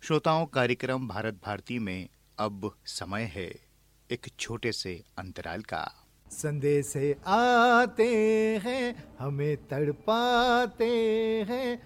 श्रोताओं, कार्यक्रम भारत भारती में अब समय है एक छोटे से अंतराल का। संदेश आते हैं हमें तड़पाते हैं,